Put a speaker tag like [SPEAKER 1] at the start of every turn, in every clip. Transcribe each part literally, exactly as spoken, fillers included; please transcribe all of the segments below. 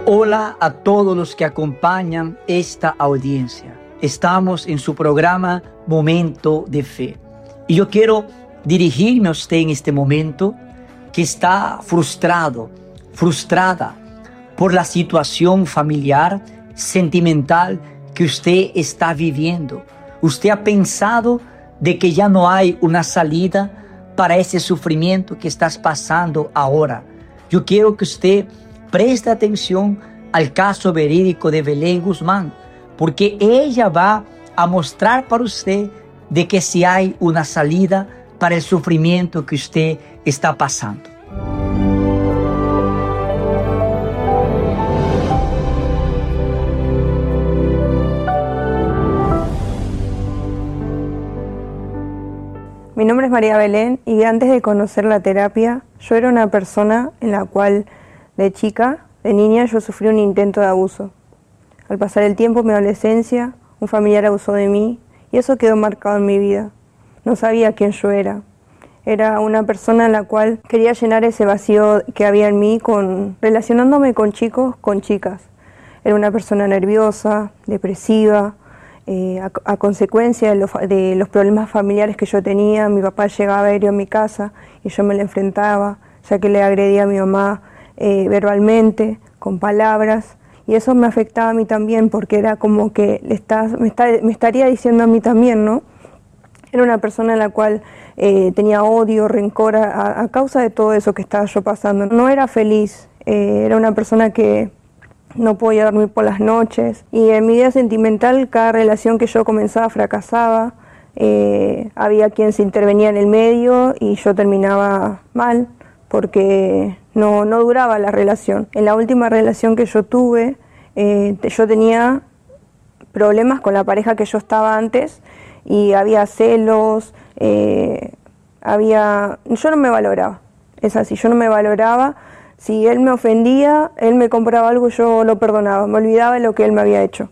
[SPEAKER 1] Hola a todos los que acompañan esta audiencia. Estamos en su programa Momento de Fe. Y yo quiero dirigirme a usted en este momento que está frustrado, frustrada por la situación familiar, sentimental que usted está viviendo. Usted ha pensado de que ya no hay una salida para ese sufrimiento que estás pasando ahora. Yo quiero que usted preste atención al caso verídico de Belén Guzmán, porque ella va a mostrar para usted de que si hay una salida para el sufrimiento que usted está pasando.
[SPEAKER 2] Mi nombre es María Belén y antes de conocer la terapia, yo era una persona en la cual de chica, de niña, yo sufrí un intento de abuso. Al pasar el tiempo, mi adolescencia, un familiar abusó de mí y eso quedó marcado en mi vida. No sabía quién yo era. Era una persona en la cual quería llenar ese vacío que había en mí con, relacionándome con chicos, con chicas. Era una persona nerviosa, depresiva, eh, a, a consecuencia de, lo, de los problemas familiares que yo tenía. Mi papá llegaba aéreo a mi casa y yo me le enfrentaba, ya que le agredía a mi mamá eh, verbalmente, con palabras. Y eso me afectaba a mí también, porque era como que le estás, me, está, me estaría diciendo a mí también, ¿no? Era una persona en la cual eh, tenía odio, rencor a, a causa de todo eso que estaba yo pasando. No era feliz, eh, era una persona que no podía dormir por las noches. Y en mi vida sentimental, cada relación que yo comenzaba fracasaba. Eh, había quien se intervenía en el medio y yo terminaba mal, porque no, no duraba la relación. En la última relación que yo tuve, eh, yo tenía problemas con la pareja que yo estaba antes y había celos, eh, había... yo no me valoraba, es así, yo no me valoraba. Si él me ofendía, él me compraba algo, yo lo perdonaba, me olvidaba de lo que él me había hecho.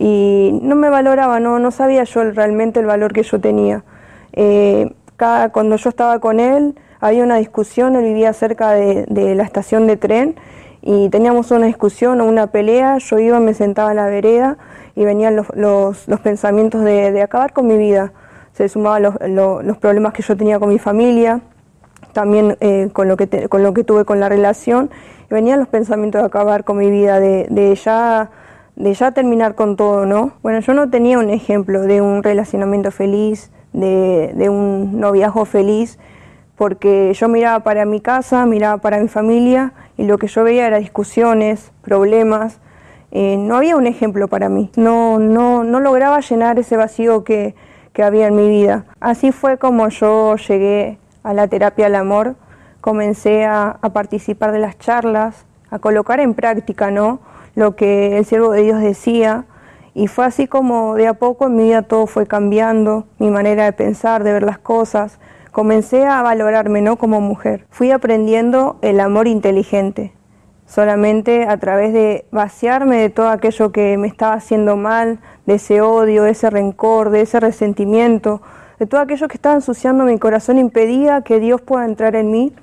[SPEAKER 2] Y no me valoraba, no, no sabía yo realmente el valor que yo tenía. Eh, cada, cuando yo estaba con él, había una discusión, él vivía cerca de, de la estación de tren y teníamos una discusión o una pelea, yo iba, me sentaba en la vereda y venían los, los, los pensamientos de, de acabar con mi vida. Se sumaban los, los, los problemas que yo tenía con mi familia, también eh, con, lo que te, con lo que tuve con la relación, y venían los pensamientos de acabar con mi vida, de, de, ya, de ya terminar con todo, ¿no? Bueno, yo no tenía un ejemplo de un relacionamiento feliz, de, de un noviazgo feliz, porque yo miraba para mi casa, miraba para mi familia y lo que yo veía era discusiones, problemas. Eh, no había un ejemplo para mí, no, no, no lograba llenar ese vacío que, que había en mi vida. Así fue como yo llegué a la terapia del amor, comencé a, a participar de las charlas, a colocar en práctica, ¿no?, lo que el siervo de Dios decía, y fue así como de a poco en mi vida todo fue cambiando, mi manera de pensar, de ver las cosas. Comencé a valorarme, ¿no?, como mujer. Fui aprendiendo el amor inteligente, solamente a través de vaciarme de todo aquello que me estaba haciendo mal, de ese odio, de ese rencor, de ese resentimiento, de todo aquello que estaba ensuciando mi corazón, impedía que Dios pueda entrar en mí.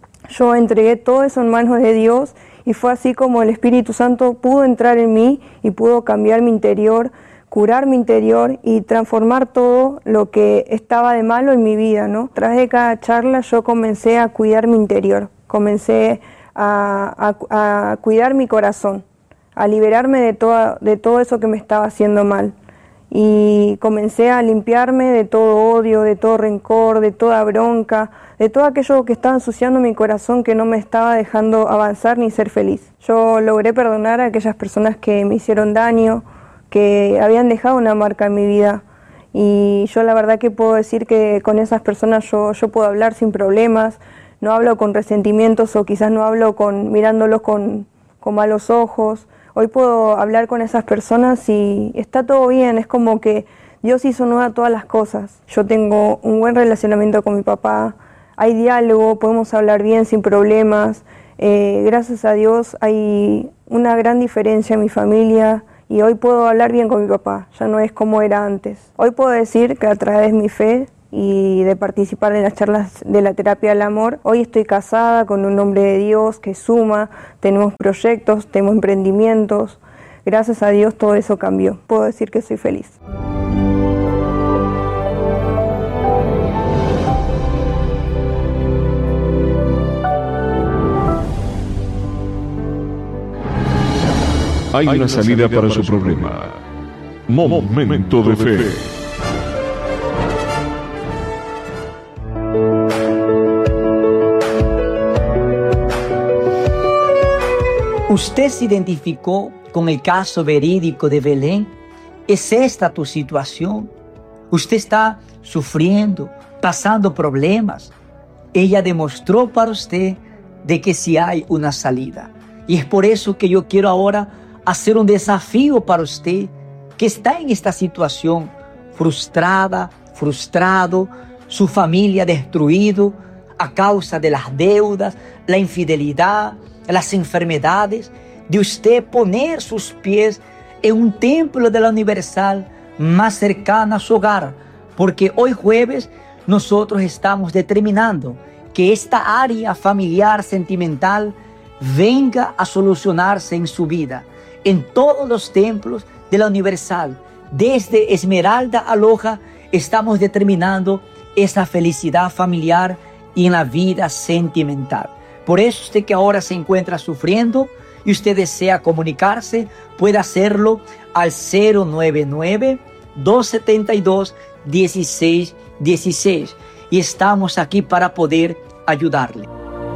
[SPEAKER 2] Yo entregué todo eso en manos de Dios y fue así como el Espíritu Santo pudo entrar en mí y pudo cambiar mi interior, curar mi interior y transformar todo lo que estaba de malo en mi vida, ¿no? Tras de cada charla yo comencé a cuidar mi interior, comencé a, a, a cuidar mi corazón, a liberarme de, toda, de todo eso que me estaba haciendo mal. Y comencé a limpiarme de todo odio, de todo rencor, de toda bronca, de todo aquello que estaba ensuciando mi corazón, que no me estaba dejando avanzar ni ser feliz. Yo logré perdonar a aquellas personas que me hicieron daño, que habían dejado una marca en mi vida. Y yo la verdad que puedo decir que con esas personas yo, yo puedo hablar sin problemas, no hablo con resentimientos o quizás no hablo con mirándolos con, con malos ojos. Hoy puedo hablar con esas personas y está todo bien, es como que Dios hizo nueva todas las cosas. Yo tengo un buen relacionamiento con mi papá, hay diálogo, podemos hablar bien sin problemas. Eh, gracias a Dios hay una gran diferencia en mi familia y hoy puedo hablar bien con mi papá, ya no es como era antes. Hoy puedo decir que a través de mi fe y de participar en las charlas de la terapia del amor. Hoy estoy casada con un hombre de Dios que suma, tenemos proyectos, tenemos emprendimientos. Gracias a Dios todo eso cambió. Puedo decir que soy feliz.
[SPEAKER 3] Hay una salida para su problema. Momento de fe.
[SPEAKER 1] ¿Usted se identificó con el caso verídico de Belén? ¿Es esta tu situación? Usted está sufriendo, pasando problemas. Ella demostró para usted de que sí hay una salida. Y es por eso que yo quiero ahora hacer un desafío para usted que está en esta situación frustrada, frustrado, su familia destruido a causa de las deudas, la infidelidad, las enfermedades, de usted poner sus pies en un templo de la Universal más cercano a su hogar, porque hoy jueves nosotros estamos determinando que esta área familiar sentimental venga a solucionarse en su vida, en todos los templos de la Universal. Desde Esmeralda a Loja estamos determinando esa felicidad familiar y en la vida sentimental. Por eso usted que ahora se encuentra sufriendo y usted desea comunicarse, puede hacerlo al cero nueve nueve, dos siete dos, uno seis uno seis y estamos aquí para poder ayudarle.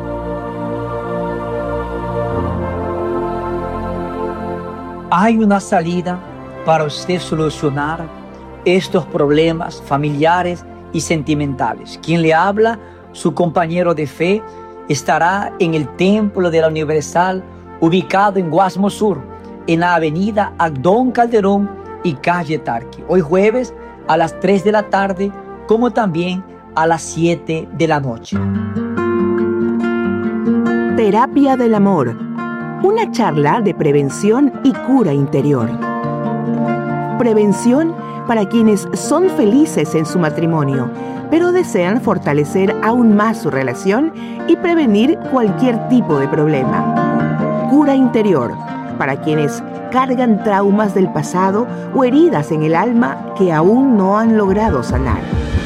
[SPEAKER 1] Hay una salida para usted solucionar estos problemas familiares y sentimentales. Quien le habla, su compañero de fe, estará en el Templo de la Universal, ubicado en Guasmo Sur, en la avenida Abdón Calderón y calle Tarqui. Hoy jueves a las tres de la tarde, como también a las siete de la noche.
[SPEAKER 4] Terapia del amor. Una charla de prevención y cura interior. Prevención para quienes son felices en su matrimonio, pero desean fortalecer aún más su relación y prevenir cualquier tipo de problema. Cura interior, para quienes cargan traumas del pasado o heridas en el alma que aún no han logrado sanar.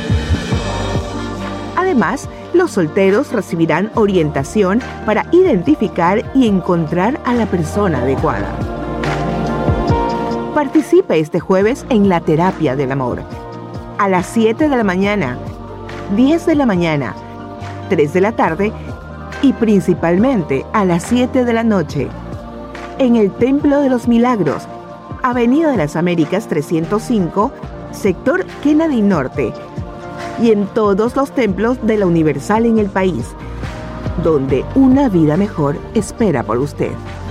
[SPEAKER 4] Además, los solteros recibirán orientación para identificar y encontrar a la persona adecuada. Participe este jueves en la terapia del amor. A las siete de la mañana, diez de la mañana, tres de la tarde y principalmente a las siete de la noche. En el Templo de los Milagros, Avenida de las Américas trescientos cinco, sector Kennedy Norte, y en todos los templos de la Universal en el país, donde una vida mejor espera por usted.